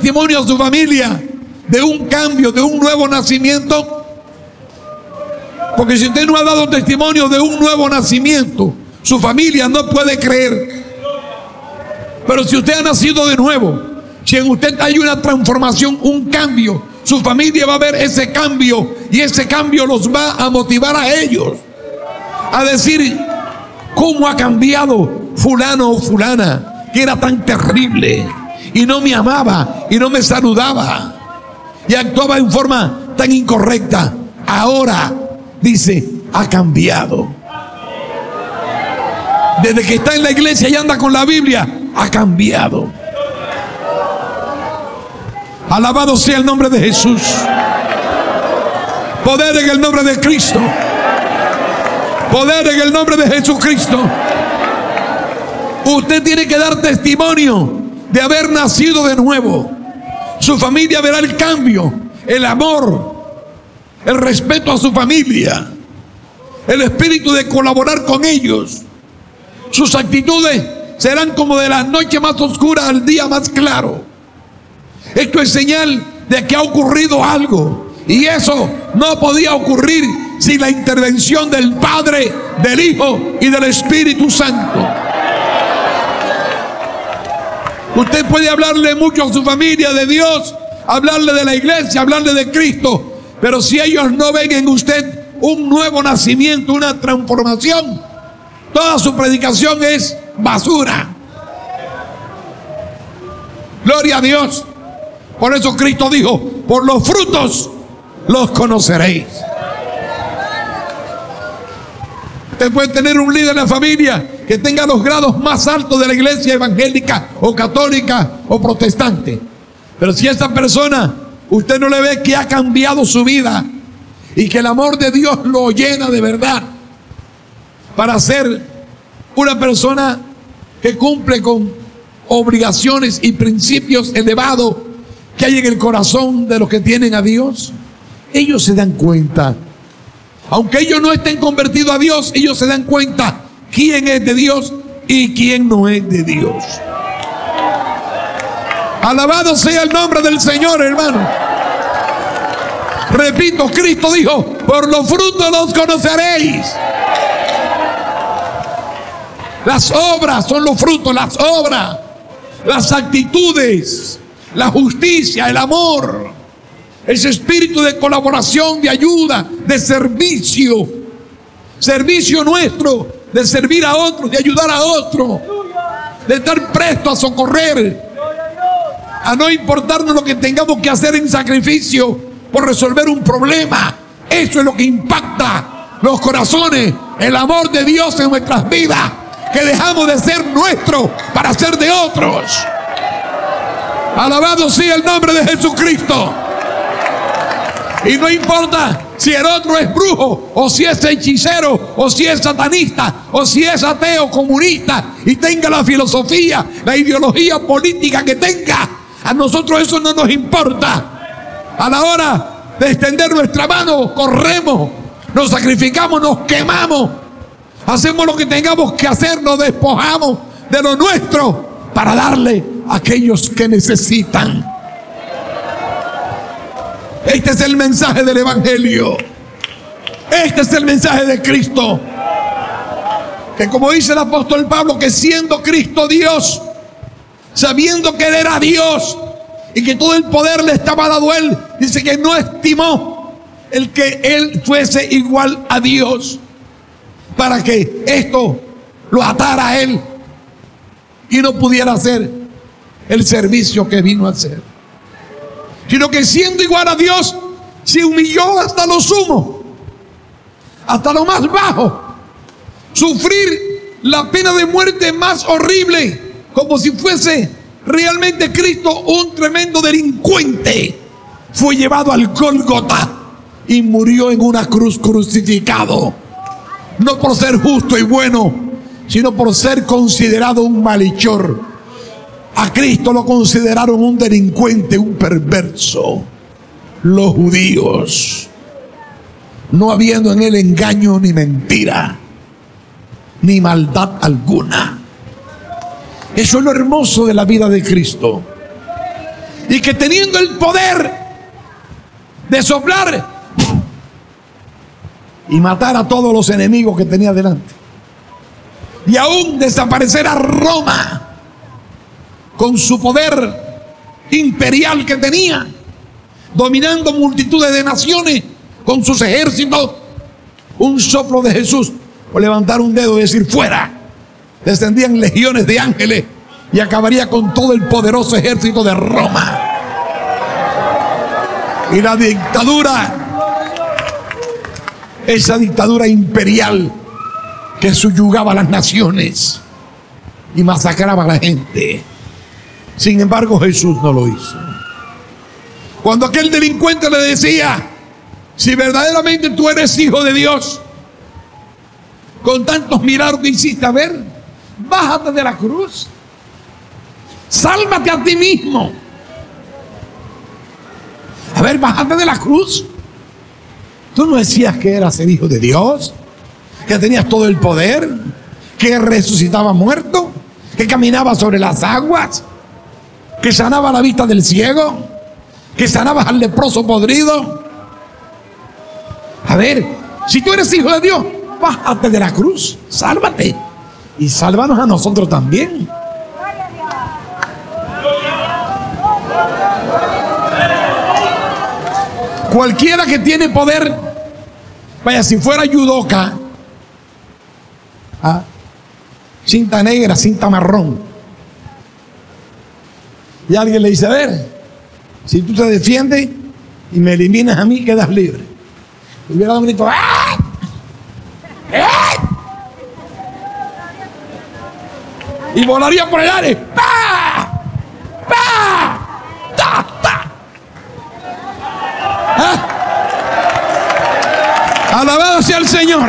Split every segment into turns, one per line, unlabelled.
testimonio a su familia de un cambio, de un nuevo nacimiento? Porque si usted no ha dado testimonio de un nuevo nacimiento, su familia no puede creer. Pero si usted ha nacido de nuevo, si en usted hay una transformación, un cambio, su familia va a ver ese cambio, y ese cambio los va a motivar a ellos a decir: ¿cómo ha cambiado fulano o fulana, que era tan terrible y no me amaba y no me saludaba y actuaba en forma tan incorrecta? Ahora, dice, ha cambiado. Desde que está en la iglesia y anda con la Biblia, ha cambiado. Alabado sea el nombre de Jesús. Poder en el nombre de Cristo. Poder en el nombre de Jesucristo. Usted tiene que dar testimonio de haber nacido de nuevo. Su familia verá el cambio, el amor, el respeto a su familia, el espíritu de colaborar con ellos. Sus actitudes serán como de la noche más oscura al día más claro. Esto es señal de que ha ocurrido algo, y eso no podía ocurrir sin la intervención del Padre, del Hijo y del Espíritu Santo. Usted puede hablarle mucho a su familia de Dios, hablarle de la iglesia, hablarle de Cristo, pero si ellos no ven en usted un nuevo nacimiento, una transformación, toda su predicación es basura. Gloria a Dios. Por eso Cristo dijo: por los frutos los conoceréis. Usted puede tener un líder en la familia que tenga los grados más altos de la iglesia evangélica o católica o protestante, pero si esta persona usted no le ve que ha cambiado su vida y que el amor de Dios lo llena de verdad para ser una persona que cumple con obligaciones y principios elevados que hay en el corazón de los que tienen a Dios, ellos se dan cuenta. Aunque ellos no estén convertidos a Dios, ellos se dan cuenta quién es de Dios y quién no es de Dios. Alabado sea el nombre del Señor, hermano. Repito, Cristo dijo: por los frutos los conoceréis. Las obras son los frutos, las obras, las actitudes, la justicia, el amor, ese espíritu de colaboración, de ayuda, de servicio, servicio nuestro, de servir a otros, de ayudar a otros, de estar presto a socorrer, a no importarnos lo que tengamos que hacer en sacrificio por resolver un problema. Eso es lo que impacta los corazones, el amor de Dios en nuestras vidas, que dejamos de ser nuestro para ser de otros. Alabado sea el nombre de Jesucristo. Y no importa si el otro es brujo, o si es hechicero, o si es satanista, o si es ateo, comunista, y tenga la filosofía, la ideología política que tenga. A nosotros eso no nos importa. A la hora de extender nuestra mano, corremos, nos sacrificamos, nos quemamos, hacemos lo que tengamos que hacer, nos despojamos de lo nuestro para darle a aquellos que necesitan. Este es el mensaje del Evangelio. Este es el mensaje de Cristo. Que, como dice el apóstol Pablo, que siendo Cristo Dios, sabiendo que Él era Dios y que todo el poder le estaba dado a Él, dice que no estimó el que Él fuese igual a Dios, para que esto lo atara a Él y no pudiera hacer el servicio que vino a hacer, sino que siendo igual a Dios, se humilló hasta lo sumo, hasta lo más bajo, sufrir la pena de muerte más horrible, como si fuese realmente Cristo un tremendo delincuente. Fue llevado al Gólgota y murió en una cruz crucificado, no por ser justo y bueno, sino por ser considerado un malhechor. A Cristo lo consideraron un delincuente, un perverso. Los judíos, no habiendo en él engaño ni mentira, ni maldad alguna. Eso es lo hermoso de la vida de Cristo. y que teniendo el poder de soplar y matar a todos los enemigos que tenía delante, y aún desaparecer a Roma con su poder imperial que tenía, dominando multitudes de naciones con sus ejércitos, un soplo de Jesús o levantar un dedo y decir fuera, descendían legiones de ángeles y acabaría con todo el poderoso ejército de Roma. Y la dictadura, esa dictadura imperial que subyugaba a las naciones y masacraba a la gente. Sin embargo, Jesús no lo hizo. Cuando aquel delincuente le decía, si verdaderamente tú eres hijo de Dios, con tantos milagros que hiciste, a ver, bájate de la cruz, sálvate a ti mismo. A ver, bájate de la cruz. Tú no decías que eras el hijo de Dios, que tenías todo el poder, que resucitaba muerto, que caminaba sobre las aguas, que sanaba la vista del ciego, que sanabas al leproso podrido. A ver, si tú eres hijo de Dios, bájate de la cruz, sálvate y sálvanos a nosotros también. Cualquiera que tiene poder, vaya, si fuera judoka, cinta negra, cinta marrón, y alguien le dice, a ver, si tú te defiendes y me eliminas a mí, quedas libre. Y hubiera dado un grito, ¡ah! ¡Ah! Y volaría por el aire, ¡pa! ¡pa! ¡ta! ¡ta! ¿Ah? Alabado sea el Señor.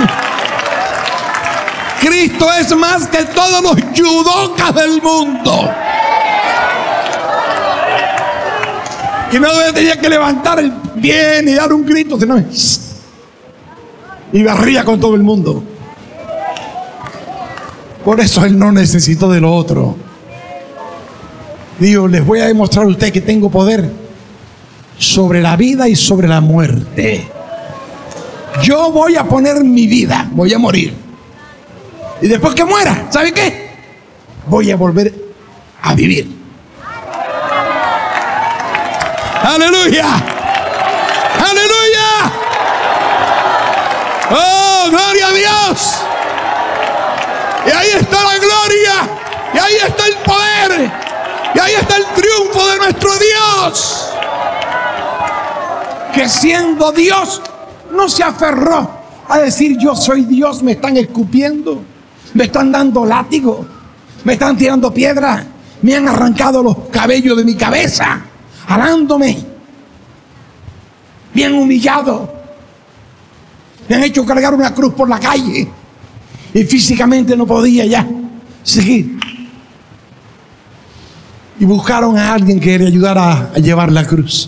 Cristo es más que todos los judokas del mundo. Y no tenía que levantar el pie ni dar un grito, sino y barría con todo el mundo. Por eso Él no necesitó de lo otro. Digo, les voy a demostrar a ustedes que tengo poder sobre la vida y sobre la muerte. Yo voy a poner mi vida, voy a morir. Y después que muera, ¿sabe qué? Voy a volver a vivir. ¡Aleluya! ¡Aleluya! ¡Oh, gloria a Dios! Y ahí está la gloria, y ahí está el poder, y ahí está el triunfo de nuestro Dios, que siendo Dios no se aferró a decir yo soy Dios, me están escupiendo, me están dando látigo, me están tirando piedras, me han arrancado los cabellos de mi cabeza, jalándome, bien humillado, me han hecho cargar una cruz por la calle y físicamente no podía ya seguir. Y buscaron a alguien que le ayudara a llevar la cruz.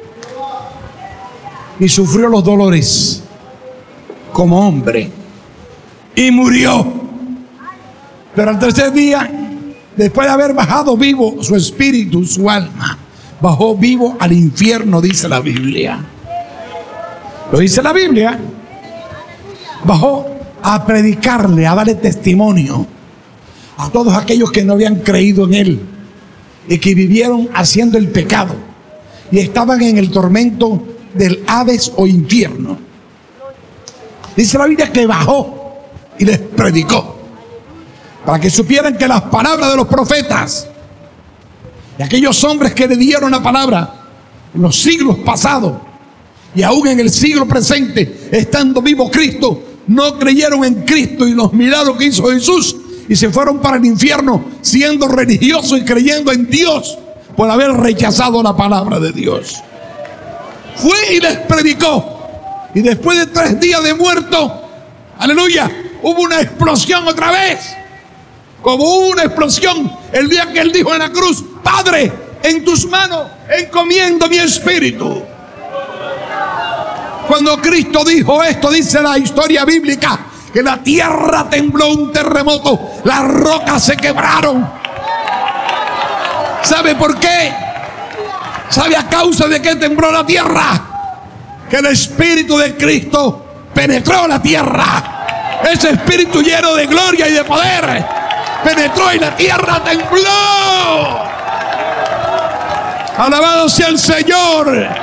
Y sufrió los dolores como hombre y murió. Pero al tercer día, después de haber bajado vivo su espíritu, su alma, bajó vivo al infierno, dice la Biblia. Lo dice la Biblia. Bajó a predicarle, a darle testimonio a todos aquellos que no habían creído en Él y que vivieron haciendo el pecado y estaban en el tormento del Hades o infierno. Dice la Biblia que bajó y les predicó para que supieran que las palabras de los profetas y aquellos hombres que le dieron la palabra en los siglos pasados y aún en el siglo presente, estando vivo Cristo, no creyeron en Cristo y los milagros que hizo Jesús y se fueron para el infierno siendo religiosos y creyendo en Dios por haber rechazado la palabra de Dios. Fue y les predicó, y después de 3 días de muerto, aleluya, hubo una explosión otra vez, como hubo una explosión el día que Él dijo en la cruz: Padre, en tus manos encomiendo mi espíritu. Cuando Cristo dijo esto, dice la historia bíblica, que la tierra tembló, un terremoto, las rocas se quebraron. ¿Sabe por qué? ¿Sabe a causa de qué tembló la tierra? Que el Espíritu de Cristo penetró la tierra. Ese Espíritu lleno de gloria y de poder penetró y la tierra tembló. Alabado sea el Señor.